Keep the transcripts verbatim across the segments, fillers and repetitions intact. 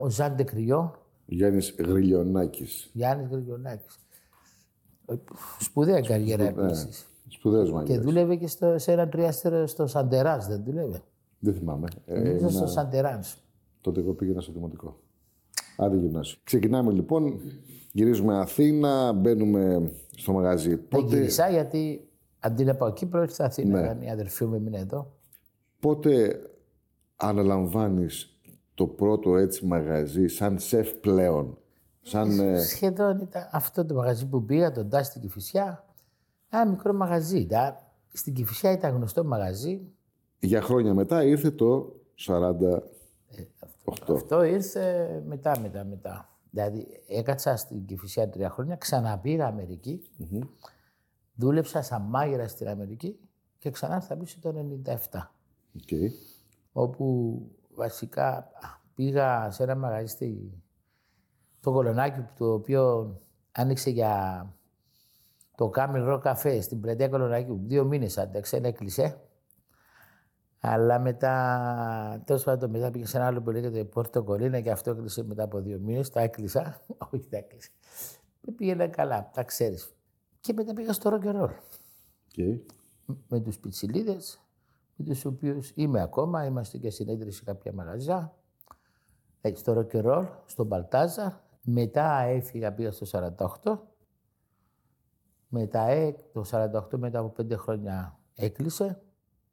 Ο Ζαν Ντεκριό. Γιάννης Γριλιονάκης. Γιάννης Γριλιονάκης. Σπουδαία καριέρα επίσης. Σπουδαίος μάγειρας. Και δούλευε και στο, σε ένα τριάστερο στο Σαντεράς, δεν δούλευε? Δεν θυμάμαι. Νομίζω στο Σαντεράς. Τότε εγώ πήγαινα στο δημοτικό. Άντε γυμνάσιο. Ξεκινάμε λοιπόν, γυρίζουμε Αθήνα, μπαίνουμε στο μαγαζί. Δεν Πότε... γύρισα γιατί αντί να πάω Κύπρο, ήρθα Αθήνα. Ναι. Η αδερφή μου έμεινε εδώ. Πότε αναλαμβάνεις το πρώτο έτσι μαγαζί σαν σεφ πλέον? Σαν, Σχεδόν ήταν αυτό το μαγαζί που πήγα, τον Τάστη στην Κηφισιά. Ένα μικρό μαγαζί. Στην Κηφισιά ήταν γνωστό μαγαζί. Για χρόνια μετά ήρθε το σαράντα οκτώ. Ε, αυτό ήρθε μετά, μετά, μετά. Δηλαδή έκατσα στην Κηφισιά τρία χρόνια, ξαναπήγα Αμερική, mm-hmm. δούλεψα σαν μάγειρα στην Αμερική και ξανά ήρθα πίσω το ενενήντα επτά. Okay. Όπου βασικά πήγα σε ένα μαγαζί το Κολονάκι, το οποίο άνοιξε για το Camel Rock Cafe στην πλατεία Κολονάκι. Δύο μήνες άντεξε, έκλεισε. Αλλά μετά, τέλος πάντων, μετά πήγε σε ένα άλλο που λέγεται Πόρτο Κολίνα και αυτό έκλεισε μετά από δύο μήνες. Τα έκλεισα. Όχι, τα έκλεισα. Πήγαινα καλά, τα ξέρεις. Και μετά πήγα στο Rock and Roll. Okay. Με τους πιτσιλίδες, με τους οποίους είμαι ακόμα. Είμαστε και συνέδριοι σε κάποια μαγαζιά. Έτσι, στο Rock and Roll, στο Μπαλτάζαρ. Μετά έφυγα, πήγα στο σαράντα οκτώ. Μετά, το σαράντα οκτώ, μετά από πέντε χρόνια έκλεισε.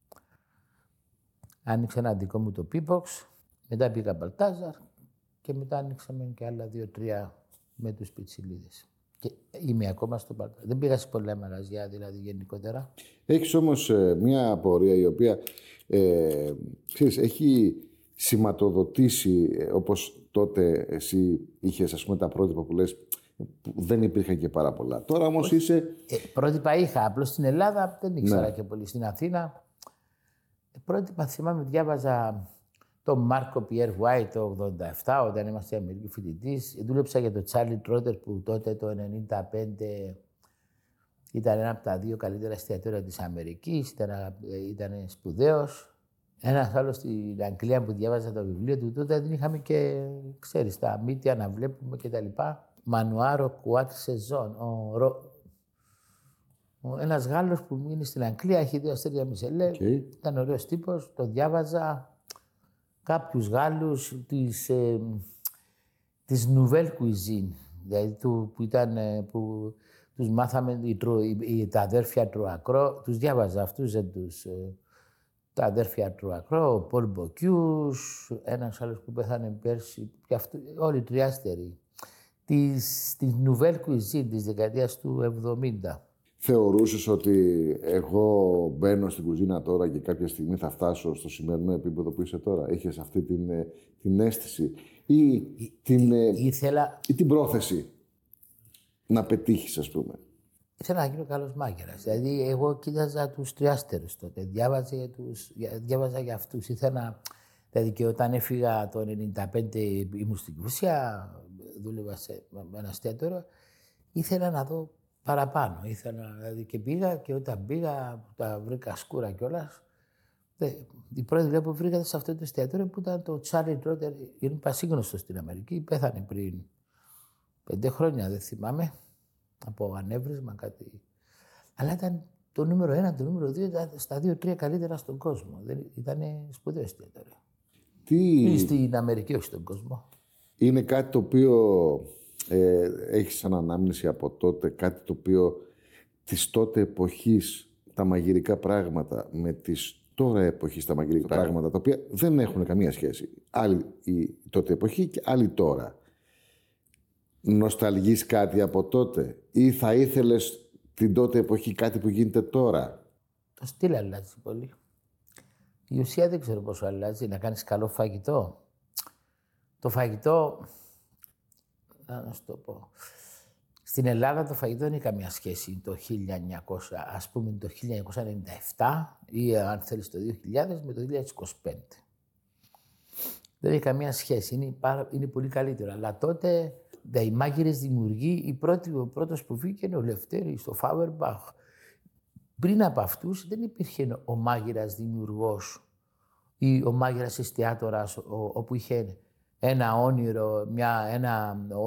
Άνοιξε ένα δικό μου το P-Box, μετά πήγα Μπαλτάζαρ και μετά άνοιξαμε και άλλα δύο-τρία με τους πιτσιλίδες. Και είμαι ακόμα στο Μπαλτάζαρ. Δεν πήγα σε πολλά μαγαζιά, δηλαδή γενικότερα. Έχεις όμως ε, μια απορία η οποία ε, ξέρεις, έχει σηματοδοτήσει ε, όπως τότε εσύ είχες ας πούμε τα πρότυπα που λες που δεν υπήρχαν και πάρα πολλά. Τώρα όμως είσαι... Ε, πρότυπα είχα, απλώς στην Ελλάδα δεν ήξερα ναι. και πολύ. Στην Αθήνα πρότυπα θυμάμαι, διάβαζα τον Μάρκο Πιέρ Βουάιτ το ογδόντα επτά, όταν είμαστε Αμερική φοιτητής. Δούλεψα για τον Τσάρλι Τρότερ που τότε το ενενήντα πέντε ήταν ένα από τα δύο καλύτερα εστιατόρια της Αμερικής, ήταν, ήταν σπουδαίος. Ένας άλλος στην Αγγλία που διάβαζα το βιβλίο του, τότε δεν είχαμε και, ξέρεις, τα μύτια να βλέπουμε κτλ. Μανουάρο Κουάτ Σεζόν, ο Ρο... Ένας Γάλλος που μείνει στην Αγγλία, έχει δύο αστέρια Μισελέ, okay. Ήταν ωραίος τύπος, το διάβαζα. Κάποιους Γάλλους της, ε, της Nouvelle Cuisine, δηλαδή του, που, ήταν, που τους μάθαμε οι, οι, τα αδέρφια Τρουακρό, τους διάβαζα αυτούς, ε, τους, ε, τα αδέρφια Τρουακρό, ο Πολ Μποκιούς, ένας άλλος που πέθανε πέρσι, και αυτού, όλοι οι τριάστεροι, της, της Nouvelle Cuisine της δεκαετίας του εβδομήντα. Θεωρούσες ότι εγώ μπαίνω στην κουζίνα τώρα και κάποια στιγμή θα φτάσω στο σημερινό επίπεδο που είσαι τώρα? Είχες αυτή την, την αίσθηση ή, Ή, την, ήθελα... ή την πρόθεση να πετύχεις, ας πούμε? Ήθελα να γίνω καλός μάγειρας. Δηλαδή, εγώ κοίταζα τους τριάστερους τότε. Διάβαζα για, τους, διάβαζα για αυτούς. Ήθελα... Δηλαδή, και όταν έφυγα το ενενήντα πέντε ήμουν στην Κηφισιά, δούλευα σε ένα εστιατόριο, ήθελα να δω παραπάνω. Ήθελα, δηλαδή, και πήγα και όταν πήγα, τα βρήκα σκούρα κιόλας. Η πρώτη δουλειά που βρήκα σε αυτό το εστιατόριο που ήταν το Τσάρλι Τρότερ, είναι πασίγνωστο στην Αμερική, πέθανε πριν πέντε χρόνια, δεν θυμάμαι, από ανέβρισμα κάτι. Αλλά ήταν το νούμερο ένα, το νούμερο δύο, ήταν στα δύο-τρία καλύτερα στον κόσμο. Ήταν σπουδαίο εστιατόριο. Τι... Ή στην Αμερική, όχι στον κόσμο. Είναι κάτι το οποίο ε, έχει σαν ανάμνηση από τότε, κάτι το οποίο της τότε εποχής τα μαγειρικά πράγματα με τις τώρα εποχής τα μαγειρικά πράγματα, τα οποία δεν έχουν καμία σχέση. Άλλη η τότε εποχή και άλλη τώρα. Νοσταλγείς κάτι από τότε ή θα ήθελες την τότε εποχή κάτι που γίνεται τώρα? Το στυλ αλλάζει πολύ. Η ουσία δεν ξέρω πόσο αλλάζει. Να κάνεις καλό φαγητό. Το φαγητό, να σου το πω, στην Ελλάδα το φαγητό δεν έχει καμία σχέση το χίλια εννιακόσια, ας πούμε το χίλια εννιακόσια ενενήντα επτά ή αν θέλεις το δύο χιλιάδες με το δύο χιλιάδες είκοσι πέντε. Δεν έχει καμία σχέση, είναι, πάρα, είναι πολύ καλύτερο. Αλλά τότε οι μάγειρες δημιουργοί, πρώτη, ο πρώτος που βγήκε είναι ο Λευτέρης, ο Φάουερμπαχ. Πριν από αυτούς δεν υπήρχε ο μάγειρας δημιουργός ή ο μάγειρας εστιατόρας όπου είχε ένα όνειρο, μια, ένα